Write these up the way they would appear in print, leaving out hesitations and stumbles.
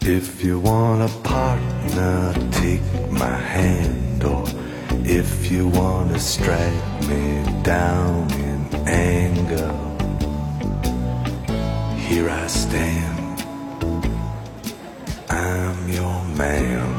If you want a partner, take my hand. Or if you want to strike me down in anger, here I stand, I'm your man.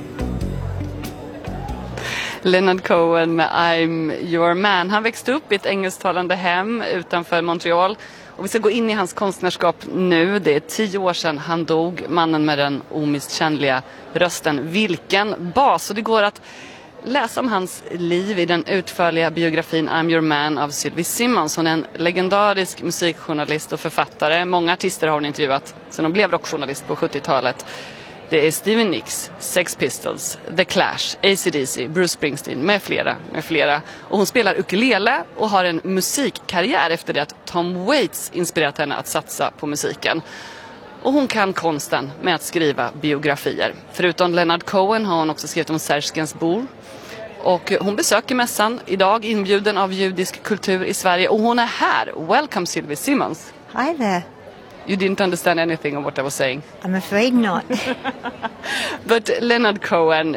Leonard Cohen med I'm Your Man. Han växte upp i ett engelsktalande hem utanför Montreal. Och vi ska gå in i hans konstnärskap nu. Det är 10 år sedan han dog. Mannen med den omisskännliga rösten. Vilken bas! Och det går att läsa om hans liv i den utförliga biografin I'm Your Man av Sylvie Simmons. Hon är en legendarisk musikjournalist och författare. Många artister har hon intervjuat sedan hon blev rockjournalist på 70-talet. Det är Stevie Nicks, Sex Pistols, The Clash, AC/DC, Bruce Springsteen med flera. Och hon spelar ukulele och har en musikkarriär efter det att Tom Waits inspirerat henne att satsa på musiken. Och hon kan konsten med att skriva biografier. Förutom Leonard Cohen har hon också skrivit om Serge Gainsbourg. Och hon besöker mässan idag, inbjuden av judisk kultur i Sverige. Och hon är här. Welcome Sylvie Simmons. Hi there. You didn't understand anything of what I was saying. I'm afraid not. But Leonard Cohen,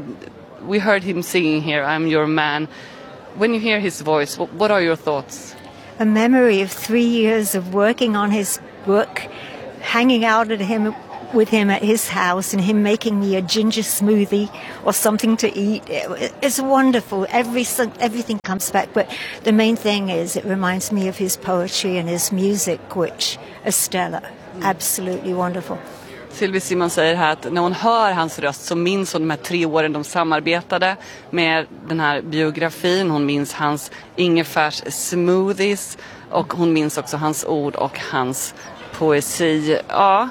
we heard him singing here, I'm Your Man. When you hear his voice, what are your thoughts? A memory of 3 years of working on his book, hanging out with him at his house and him making me a ginger smoothie or something to eat. It's wonderful. Everything comes back. But the main thing is it reminds me of his poetry and his music, which is stellar. Absolutely wonderful. Sylvie Simmons säger här att när hon hör hans röst så minns hon de här 3 åren de samarbetade med den här biografin. Hon minns hans ingefärs smoothies och hon minns också hans ord och hans poesi. Ja.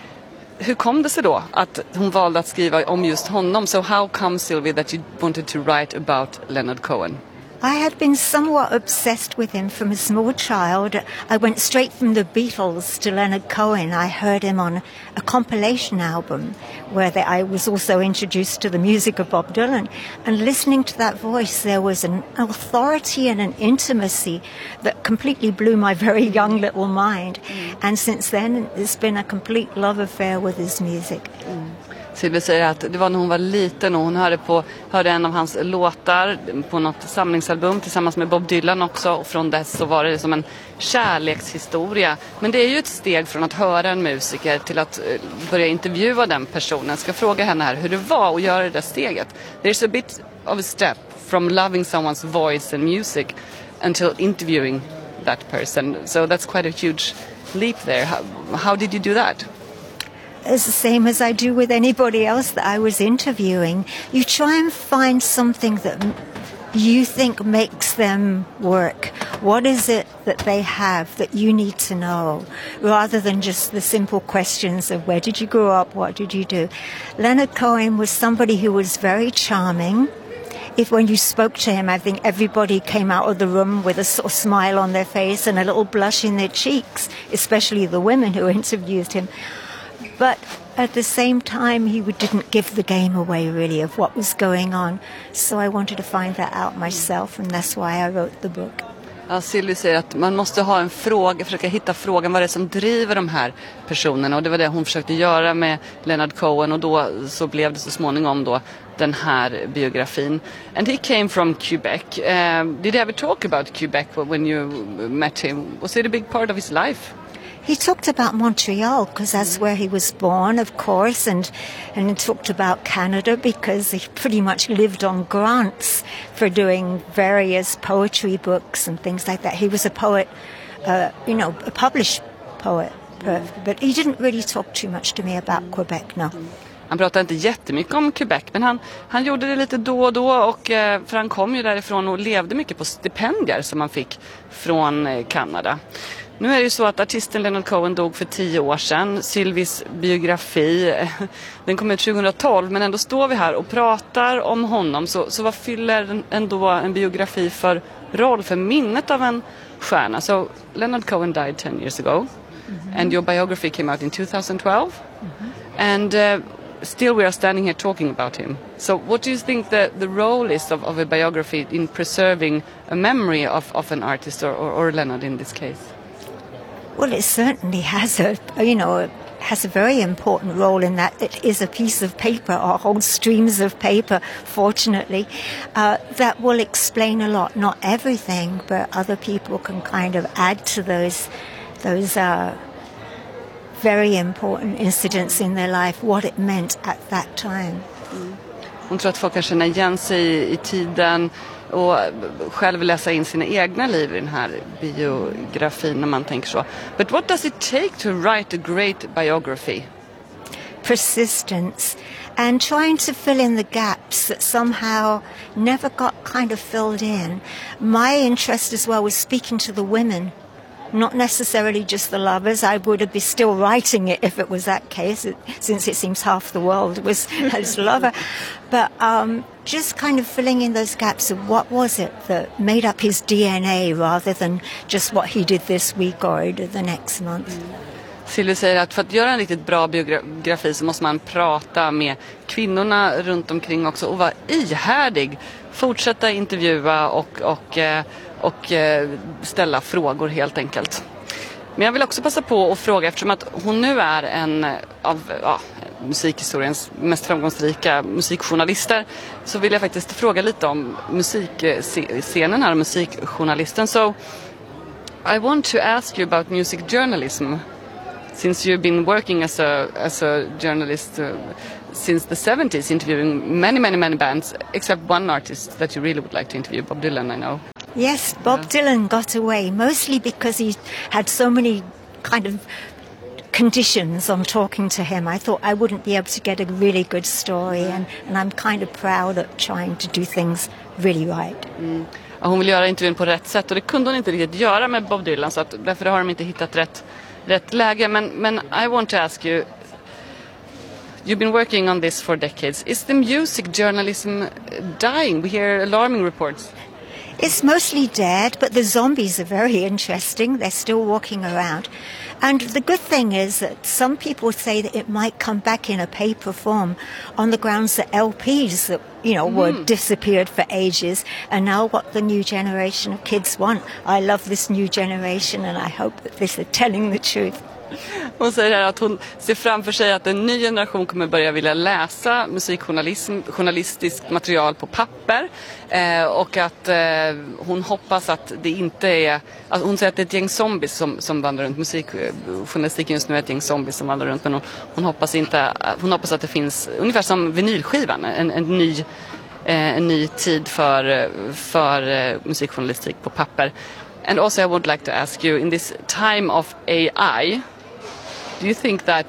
Hur kom det sig då att hon valde att skriva om just honom? So how come, Sylvie, that you wanted to write about Leonard Cohen? I had been somewhat obsessed with him from a small child. I went straight from the Beatles to Leonard Cohen. I heard him on a compilation album where I was also introduced to the music of Bob Dylan. And listening to that voice, there was an authority and an intimacy that completely blew my very young little mind. And since then, it's been a complete love affair with his music. Sylvie säger att det var när hon var liten och hon hörde en av hans låtar på något samlingsalbum tillsammans med Bob Dylan också, och från dess så var det som en kärlekshistoria. Men det är ju ett steg från att höra en musiker till att börja intervjua den personen. Jag ska fråga henne här hur det var att göra det där steget. There's a bit of a step from loving someone's voice and music until interviewing that person. So that's quite a huge leap there. How did you do that? It's the same as I do with anybody else that I was interviewing. You try and find something that you think makes them work. What is it that they have that you need to know, rather than just the simple questions of where did you grow up, what did you do? Leonard Cohen was somebody who was very charming. When you spoke to him, I think everybody came out of the room with a sort of smile on their face and a little blush in their cheeks, especially the women who interviewed him. But at the same time, he didn't give the game away, really, of what was going on. So I wanted to find that out myself, and that's why I wrote the book. Ja, Sylvie säger att man måste ha en fråga, försöka hitta frågan vad det är som driver de här personerna. Och det var det hon försökte göra med Leonard Cohen, och då så blev det så småningom då den här biografin. And he came from Quebec. Did you ever talk about Quebec when you met him? Was it a big part of his life? He talked about Montreal because that's where he was born, of course, and he talked about Canada because he pretty much lived on grants for doing various poetry books and things like that. He was a poet, a published poet, but he didn't really talk too much to me about Quebec, no. Han pratade inte jättemycket om Quebec, men han gjorde det lite då och då, och för han kom ju därifrån och levde mycket på stipendier som han fick från Kanada. Nu är det ju så att artisten Leonard Cohen dog för 10 år sedan. Sylvies biografi, den kom ut 2012, men ändå står vi här och pratar om honom. Så vad fyller ändå en biografi för roll, för minnet av en stjärna? So Leonard Cohen died 10 years ago, and your biography came out in 2012, and still we are standing here talking about him. So what do you think the role is of a biography in preserving a memory of an artist or Leonard in this case? Well, it certainly has has a very important role in that. It is a piece of paper, or whole streams of paper, fortunately, that will explain a lot. Not everything, but other people can kind of add to those very important incidents in their life, what it meant at that time. Hon tror att folk kan känna igen sig i tiden och själv läsa in sina egna liv i den här biografin när man tänker så. But what does it take to write a great biography? Persistence and trying to fill in the gaps that somehow never got kind of filled in. My interest as well was speaking to the women, not necessarily just the lovers. I would be still writing it if it was that case, since it seems half the world was his lover. But just kind of filling in those gaps of what was it that made up his DNA rather than just what he did this week or the next month. Sylvie säger att för att göra en riktigt bra biografi så måste man prata med kvinnorna runt omkring också och vara ihärdig. Fortsätta intervjua och ställa frågor helt enkelt. Men jag vill också passa på att fråga, eftersom att hon nu är en av musikhistoriens mest framgångsrika musikjournalister, så vill jag faktiskt fråga lite om musikscenen här och musikjournalisten. So I want to ask you about music journalism. Since you've been working as a journalist since the 70s, interviewing many bands, except one artist that you really would like to interview, Bob Dylan, I know. Yes, Bob Dylan got away, mostly because he had so many kind of conditions on talking to him. I thought I wouldn't be able to get a really good story, and I'm kind of proud of trying to do things really right. Hon vill göra intervjun på rätt sätt, och det kunde hon inte riktigt göra med Bob Dylan, så att därför har de inte hittat rätt läge. Men I want to ask you, you've been working on this for decades. Is the music journalism dying? We hear alarming reports. It's mostly dead, but the zombies are very interesting. They're still walking around. And the good thing is that some people say that it might come back in a paper form on the grounds that LPs that, were disappeared for ages and now what the new generation of kids want. I love this new generation and I hope that this is telling the truth. Hon säger att hon ser framför sig att en ny generation kommer börja vilja läsa musikjournalistiskt material på papper, och att hon hoppas att det inte är, alltså hon säger att det är ett gäng zombies som vandrar runt. Musikjournalistiken just nu är ett gäng zombies som vandrar runt, men hon hoppas att det finns ungefär som vinylskivan, en ny tid för musikjournalistik på papper. And also I would like to ask you, in this time of AI, do you think that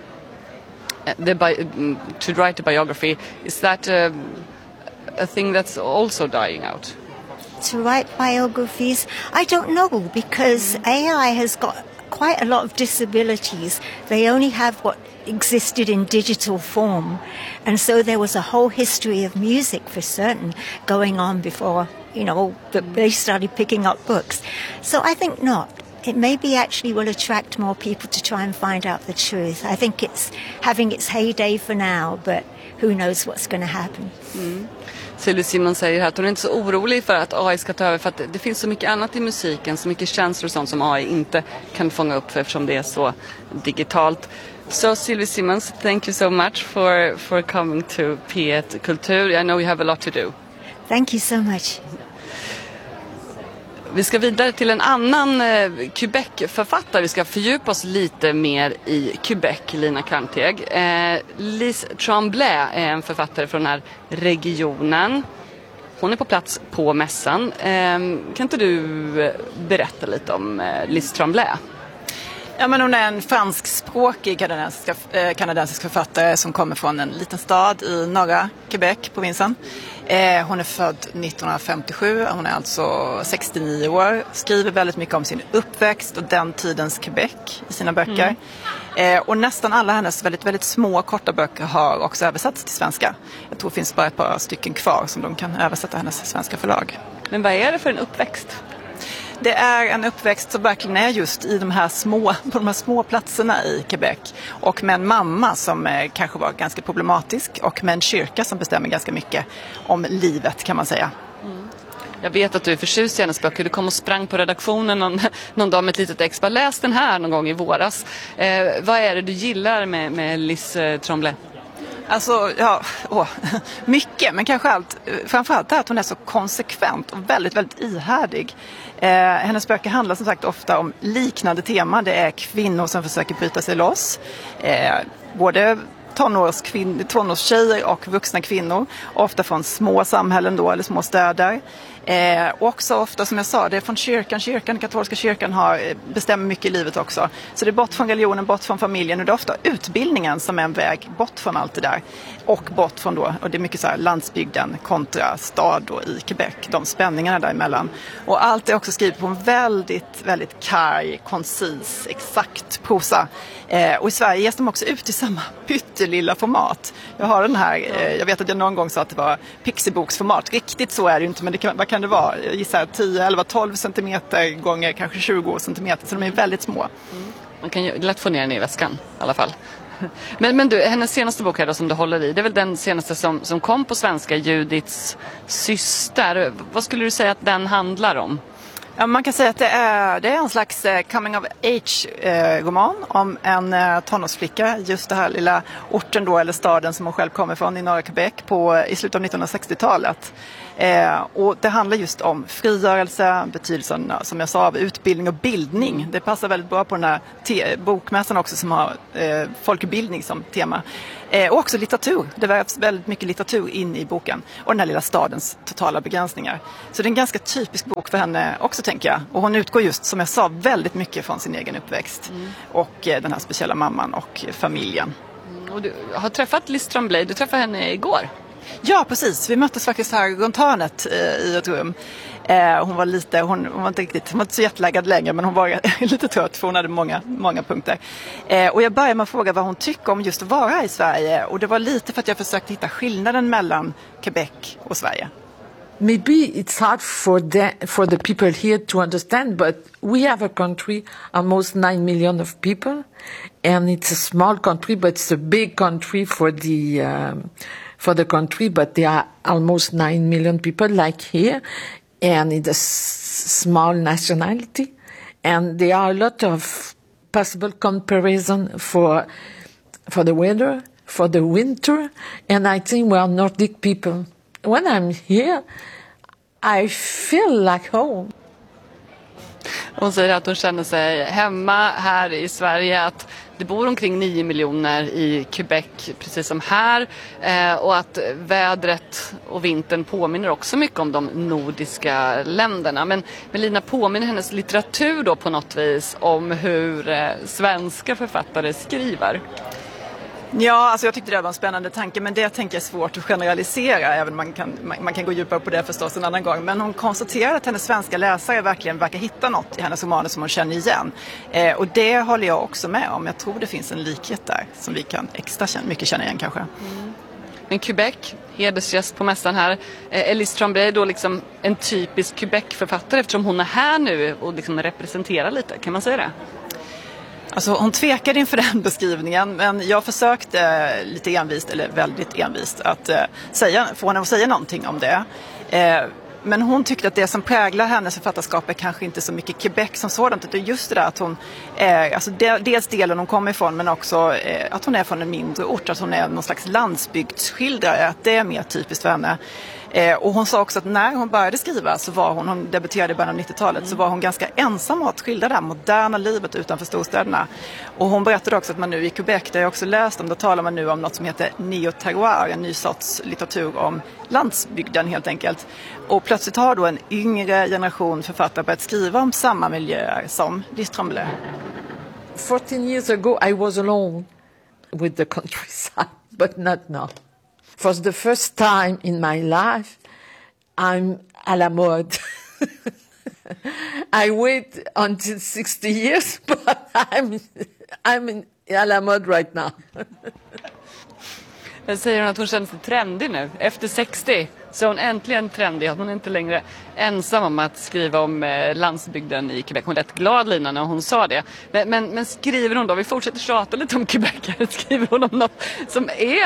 to write a biography, is that a thing that's also dying out? To write biographies? I don't know, because AI has got quite a lot of disabilities. They only have what existed in digital form. And so there was a whole history of music for certain going on before, they started picking up books. So I think not. It maybe actually will attract more people to try and find out the truth. I think it's having its heyday for now, but who knows what's going to happen. Sylvie Simon säger att hon är inte så orolig för att AI ska ta över, för att det finns så mycket annat i musiken, så mycket känslor och sånt som AI inte kan fånga upp eftersom det är så digitalt. So Sylvie Simons, thank you so much for coming to P1 Kultur. I know you have a lot to do. Thank you so much. Vi ska vidare till en annan Quebec-författare. Vi ska fördjupa oss lite mer i Quebec, Lina Karnteg. Lise Tremblay är en författare från den här regionen. Hon är på plats på mässan. Kan inte du berätta lite om Lise Tremblay? Ja, men hon är en franskspråkig kanadensisk författare som kommer från en liten stad i norra Quebec, provinsen. Hon är född 1957, hon är alltså 69 år, skriver väldigt mycket om sin uppväxt och den tidens Quebec i sina böcker. Och nästan alla hennes väldigt, väldigt små korta böcker har också översatts till svenska. Jag tror det finns bara ett par stycken kvar som de kan översätta hennes svenska förlag. Men vad är det för en uppväxt? Det är en uppväxt som verkligen är just i på de här små platserna i Quebec. Och med en mamma som kanske var ganska problematisk och med en kyrka som bestämmer ganska mycket om livet, kan man säga. Jag vet att du är förtjust i hennes böcker. Du kom och sprang på redaktionen någon dag med ett litet ex. Läs den här någon gång i våras. Vad är det du gillar med Liz Tremblay? Alltså, mycket, men framförallt är att hon är så konsekvent och väldigt, väldigt ihärdig. Hennes böcker handlar som sagt ofta om liknande teman. Det är kvinnor som försöker bryta sig loss. Både tonårstjejer och vuxna kvinnor, ofta från små samhällen då, eller små städer. Också ofta, som jag sa, det är från den katolska kyrkan bestämmer mycket i livet också. Så det är bort från religionen, bort från familjen, och det är ofta utbildningen som är en väg bort från allt det där. Och bort från och det är mycket så här landsbygden kontra stad då i Quebec, de spänningarna däremellan. Och allt är också skrivet på en väldigt, väldigt karg, koncis, exakt prosa. Och i Sverige ges de också ut i samma pyttelilla format. Jag har den här, jag vet att jag någon gång sa att det var pixieboksformat. Riktigt så är det ju inte, men vad kan det vara? Jag gissar 10, 11, 12 centimeter gånger kanske 20 centimeter, så de är väldigt små. Man kan ju lätt få ner den i väskan i alla fall. Men du, hennes senaste bok här då, som du håller i, det är väl den senaste som kom på svenska, Judiths syster. Vad skulle du säga att den handlar om? Ja, man kan säga att det är en slags coming of age-roman om en tonårsflicka, just det här lilla orten då, eller staden som hon själv kommer från i norra Quebec i slutet av 1960-talet. Och det handlar just om frigörelse, betydelsen som jag sa av utbildning och bildning. Det passar väldigt bra på den här bokmässan också som har folkbildning som tema. Och också litteratur. Det vävs väldigt mycket litteratur in i boken. Och den här lilla stadens totala begränsningar. Så det är en ganska typisk bok för henne också, tänker jag. Och hon utgår just, som jag sa, väldigt mycket från sin egen uppväxt. Och den här speciella mamman och familjen. Och du har träffat Liz Tremblay. Du träffade henne igår. Ja, precis. Vi möttes faktiskt här runt hörnet i ett rum. Hon var inte så jättelaggad längre, men hon var lite trött för hon hade många punkter. Och jag började med att fråga vad hon tycker om just att vara i Sverige. Och det var lite för att jag försökte hitta skillnaden mellan Quebec och Sverige. Maybe it's hard for the people here to understand, but we have a country, almost 9 million of people, and it's a small country, but it's a big country for the country, but there are almost 9 million people like here, and it's a small nationality, and there are a lot of possible comparison for the weather, for the winter, and I think we are Nordic people. When I'm here, I feel like home. Hon säger att hon känner sig hemma här i Sverige, att det bor omkring 9 miljoner i Quebec, precis som här, och att vädret och vintern påminner också mycket om de nordiska länderna. Men Lina, påminner hennes litteratur då på något vis om hur svenska författare skriver? Ja, alltså jag tyckte det var en spännande tanke, men det tänker jag är svårt att generalisera, även man kan gå djupare på det förstås en annan gång. Men hon konstaterar att hennes svenska läsare verkligen verkar hitta något i hennes romaner som hon känner igen. Och det håller jag också med om. Jag tror det finns en likhet där som vi kan mycket känna igen kanske. Men Quebec, hedersgäst på mässan här, är Liz Tremblay då liksom en typisk Quebec-författare eftersom hon är här nu och liksom representerar lite, kan man säga det? Alltså hon tvekade inför den beskrivningen, men jag försökte lite envist, eller väldigt envist, att få henne att säga någonting om det. Men hon tyckte att det som präglar hennes författarskap är kanske inte så mycket Quebec som sådant, utan just det där att hon alltså dels delen hon kommer ifrån, men också att hon är från en mindre ort, att hon är någon slags landsbygdsskildrare, att det är mer typiskt för henne. Och hon sa också att när hon började skriva så var hon debuterade i början av 90-talet, så var hon ganska ensam att skildra det här moderna livet utanför storstäderna. Och hon berättade också att man nu i Quebec, där jag också läst om, då talar man nu om något som heter neo-terroir, en ny sorts litteratur om landsbygden helt enkelt. Och plötsligt har då en yngre generation författare börjat skriva om samma miljöer som Liz Tremblay. 14 years ago I was alone with the countryside, but not now. For the first time in my life, I'm à la mode. I wait until 60 years, but I'm à la mode right now. Jag säger hon att hon känner sig trendig nu. Efter 60 så är hon äntligen trendig. Hon är inte längre ensam om att skriva om landsbygden i Quebec. Hon är rätt glad, Lina, när hon sa det. Men skriver hon då, vi fortsätter tjata lite om Quebec här. Skriver hon om något som är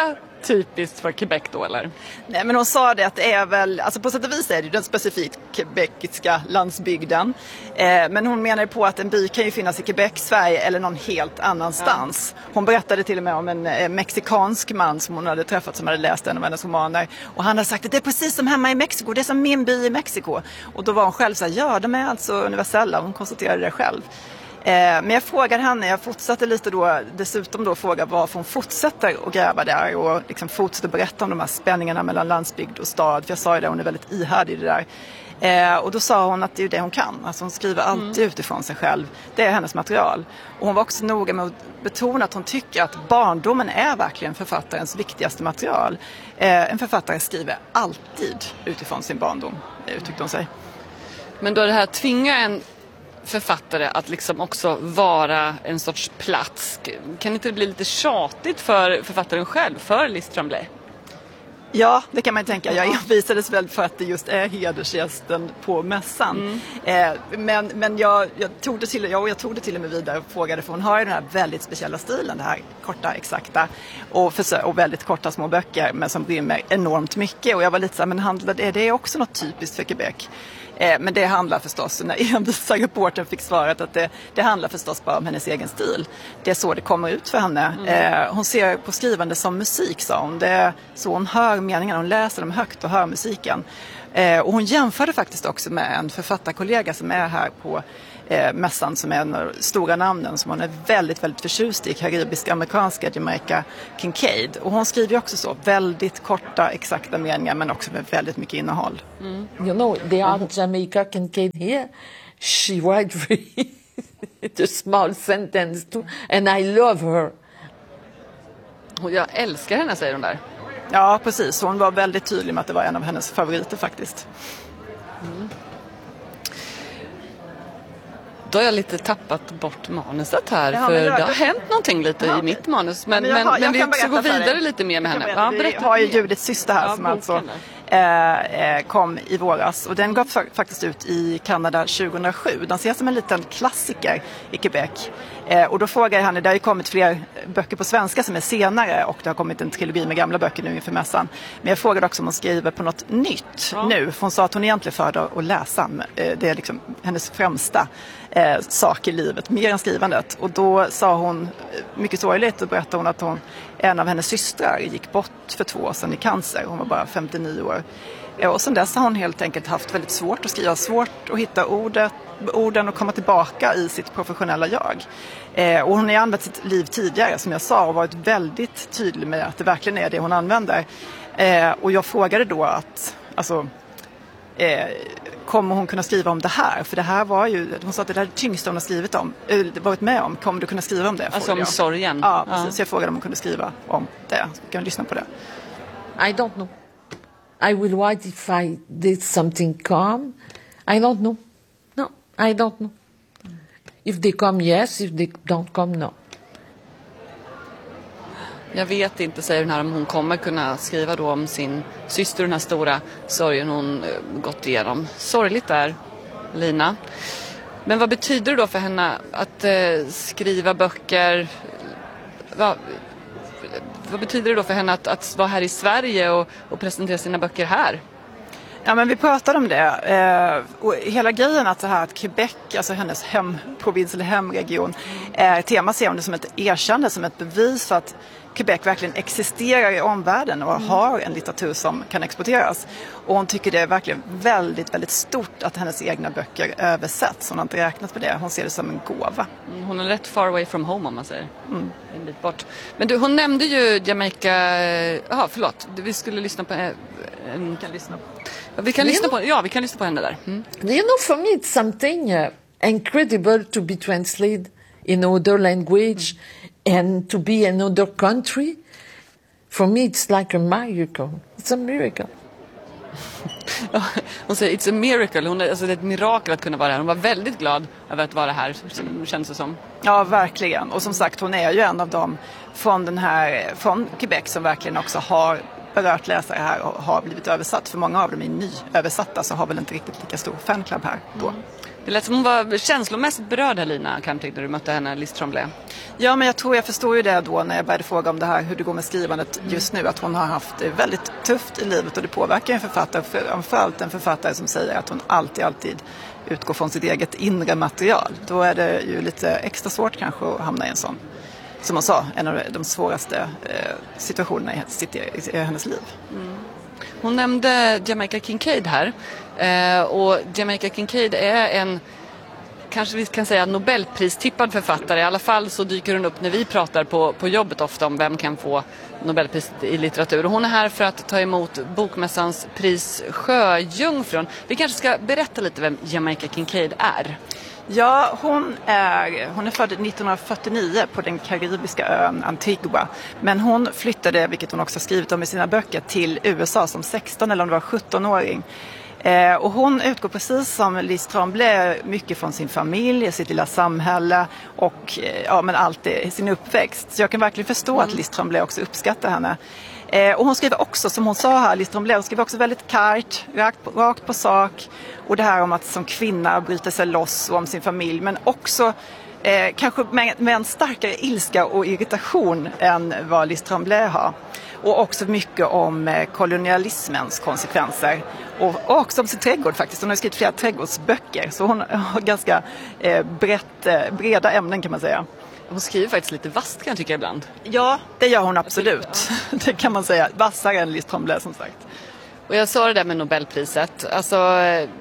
typiskt för Quebec då, eller? Nej, men hon sa det att det är väl, alltså på sätt och vis är det ju den specifikt quebeciska landsbygden. Men hon menar på att en by kan ju finnas i Quebec, Sverige eller någon helt annanstans. Ja. Hon berättade till och med om en mexikansk man som hon hade träffat som hade läst en av hennes romaner. Och han hade sagt att det är precis som hemma i Mexiko, det är som min by i Mexiko. Och då var hon själv så här, ja de är alltså universella, hon konstaterade det själv. Men jag frågade henne, jag fortsatte lite då, dessutom då fråga varför hon fortsätter att gräva där och liksom fortsätter berätta om de här spänningarna mellan landsbygd och stad. För jag sa ju det, hon är väldigt ihärdig i det där. Och då sa hon att det är det hon kan. Alltså hon skriver alltid utifrån sig själv. Det är hennes material. Och hon var också noga med att betona att hon tycker att barndomen är verkligen författarens viktigaste material. En författare skriver alltid utifrån sin barndom, uttryckte hon sig. Men då det här tvingar en författare att liksom också vara en sorts plats. Kan inte det bli lite tjatigt för författaren själv, för Liz Tremblay? Ja, det kan man tänka. Jag envisades väl för att det just är hedersgästen på mässan. Men jag tog det till och med vidare och frågade, för hon har ju den här väldigt speciella stilen, det här korta, exakta och väldigt korta små böcker, men som rymmer enormt mycket. Och jag var lite så här, men är det också något typiskt för Quebec? Men det handlar förstås, när envisa reportern fick svaret att det handlar förstås bara om hennes egen stil. Det är så det kommer ut för henne. Hon ser på skrivande som musik, sa hon. Det är så hon hör meningarna, hon läser dem högt och hör musiken. Och hon jämförde faktiskt också med en författarkollega som är här på mässan, som är en av de stora namnen som hon är väldigt, väldigt förtjust i, karibisk-amerikanska Jamaica Kincaid. Och hon skriver ju också så, väldigt korta, exakta meningar, men också med väldigt mycket innehåll. You know, they are Jamaica Kincaid here. She writes very a small sentence too, and I love her. Och jag älskar henne, säger hon där. Ja, precis. Hon var väldigt tydlig med att det var en av hennes favoriter faktiskt. Då har jag lite tappat bort manuset här, för det har hänt någonting lite i mitt manus. Men vi ska gå vidare lite mer med henne. Vi har ju Judiths syster här som alltså kom i våras. Och den gav faktiskt ut i Kanada 2007. Den ses som en liten klassiker i Quebec. Och då frågar jag henne, det har ju kommit fler böcker på svenska som är senare, och det har kommit en trilogi med gamla böcker nu inför mässan. Men jag frågade också om hon skriver på något nytt nu. För hon sa att hon egentligen föredrar att läsa. Det är liksom hennes främsta sak i livet, mer än skrivandet. Och då sa hon, mycket sorgligt, och berättade hon att en av hennes systrar gick bort för 2 år sedan i cancer. Hon var bara 59 år. Och sen dess har hon helt enkelt haft väldigt svårt att skriva, svårt att hitta orden och komma tillbaka i sitt professionella jag. Och hon har använt sitt liv tidigare, som jag sa, och varit väldigt tydlig med att det verkligen är det hon använder. Och jag frågade då att, kommer hon kunna skriva om det här? För det här var ju, hon sa att det där tyngsta hon har skrivit om, varit med om. Kommer du kunna skriva om det? Alltså om sorgen? Ja, precis. Så jag frågade om hon kunde skriva om det. Så kan vi lyssna på det. I don't know. I will write if I did something calm. I don't know. No, I don't know. If they come, yes. If they don't come, no. Jag vet inte, säger hon här, om hon kommer kunna skriva då om sin syster, den här stora sorgen hon gått igenom. Sorgligt där, Lina. Men vad betyder det då för henne att skriva böcker? Vad betyder det då för henne att vara här i Sverige och presentera sina böcker här? Ja, men vi pratade om det. Och hela grejen att det här att Quebec, alltså hennes hemprovins eller hemregion, tema ser hon det som ett erkännande, som ett bevis för att Quebec verkligen existerar i omvärlden och har en litteratur som kan exporteras. Och hon tycker det är verkligen väldigt, väldigt stort att hennes egna böcker översätts. Hon har inte räknat på det. Hon ser det som en gåva. Hon är rätt far away from home, om man säger. En bit bort. Men du, hon nämnde ju Jamaica... Jaha, förlåt. Vi skulle lyssna på... Vi kan lyssna på henne där. You know, for me it's something incredible to be translated in another language and to be in another country. For me it's like a miracle. It's a miracle. Hon säger it's a miracle. Alltså det är ett mirakel att kunna vara här. Hon var väldigt glad över att vara här, känns det som. Ja, verkligen. Och som sagt, hon är ju en av dem från Quebec som verkligen också har berört läsare här och har blivit översatt. För många av dem är nyöversatta, så har väl inte riktigt lika stor fanclub här då. Det lät som hon var känslomässigt berörd här, Lina Kärmtig, när du mötte henne, Lise Tremblay. Ja, men jag förstår ju det då när jag började fråga om det här, hur det går med skrivandet just nu, att hon har haft det väldigt tufft i livet och det påverkar en författare, framförallt en författare som säger att hon alltid utgår från sitt eget inre material. Då är det ju lite extra svårt kanske att hamna i en sån, som hon sa, en av de svåraste situationerna i hennes liv. Mm. Hon nämnde Jamaica Kincaid här och Jamaica Kincaid är en, kanske vi kan säga, Nobelpristippad författare. I alla fall så dyker hon upp när vi pratar på jobbet ofta om vem kan få Nobelpris i litteratur. Och hon är här för att ta emot Bokmässans pris Sjöjungfrun. Vi kanske ska berätta lite vem Jamaica Kincaid är. Ja, hon är född 1949 på den karibiska ön Antigua. Men hon flyttade, vilket hon också skrivit om i sina böcker, till USA som 16 eller om det var 17-åring. Och hon utgår precis som Lise Tremblay mycket från sin familj, sitt lilla samhälle och men allt det, sin uppväxt. Så jag kan verkligen förstå att Lise Tremblay också uppskattar henne. Och hon skriver också, som hon sa här, Lise Tremblay, hon skriver också väldigt kargt, rakt på sak. Och det här om att som kvinna bryta sig loss och om sin familj, men också kanske med en starkare ilska och irritation än vad Lise Tremblay har. Och också mycket om kolonialismens konsekvenser. Och också om sin trädgård faktiskt. Hon har skrivit flera trädgårdsböcker. Så hon har ganska breda ämnen kan man säga. Hon skriver faktiskt lite vasst kan jag tycka ibland. Ja, det gör hon absolut. Det kan man säga. Vassare än Lise Tremblay som sagt. Och jag sa det där med Nobelpriset. Alltså,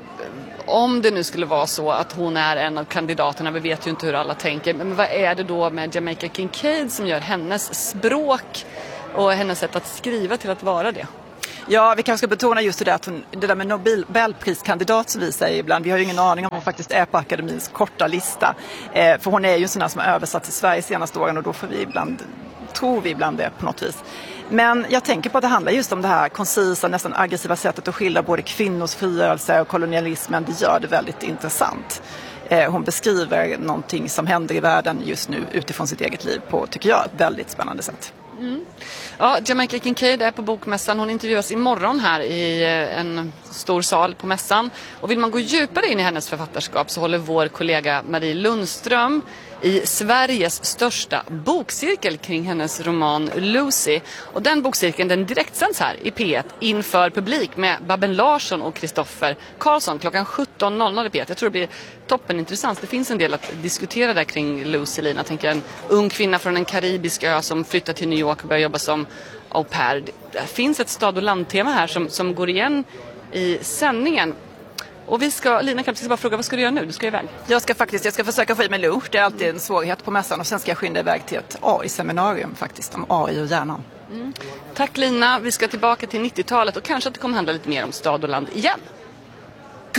om det nu skulle vara så att hon är en av kandidaterna, vi vet ju inte hur alla tänker. Men vad är det då med Jamaica Kincaid som gör hennes språk och hennes sätt att skriva till att vara det? Ja, vi kanske ska betona just det där med Nobelpriskandidat som vi säger ibland. Vi har ju ingen aning om hon faktiskt är på akademins korta lista. För hon är ju en sån här som har översatt till Sverige senaste åren och då får vi tror vi ibland det på något vis. Men jag tänker på att det handlar just om det här koncisa, nästan aggressiva sättet att skildra både kvinnors frigörelse och kolonialismen. Det gör det väldigt intressant. Hon beskriver någonting som händer i världen just nu utifrån sitt eget liv på, tycker jag, ett väldigt spännande sätt. Mm. Ja, Jamaica Kincaid är på Bokmässan. Hon intervjuas imorgon här i en stor sal på mässan. Och vill man gå djupare in i hennes författarskap så håller vår kollega Marie Lundström i Sveriges största bokcirkel kring hennes roman Lucy. Och den bokcirkeln den direktsänds här i P1 inför publik med Babben Larsson och Kristoffer Karlsson klockan 17.00 i P1. Jag tror det blir toppen intressant. Det finns en del att diskutera där kring Lucy, Lina. Jag tänker en ung kvinna från en karibisk ö som flyttar till New York och börjar jobba som au pair. Det finns ett stad- och landtema här som går igen i sändningen. Och Lina kanske ska bara fråga, vad ska du göra nu? Du ska iväg. Jag ska försöka få i mig lunch. Det är alltid en svårighet på mässan. Och sen ska jag skynda iväg till ett AI-seminarium faktiskt, om AI och hjärnan. Mm. Tack Lina, vi ska tillbaka till 90-talet och kanske att det kommer handla lite mer om stad och land igen.